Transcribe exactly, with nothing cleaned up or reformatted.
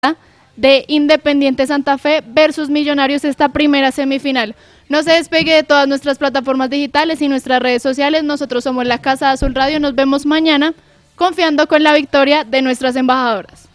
de Independiente Santa Fe versus Millonarios esta primera semifinal. No se despegue de todas nuestras plataformas digitales y nuestras redes sociales. Nosotros somos la Casa de Azul Radio. Nos vemos mañana confiando con la victoria de nuestras embajadoras.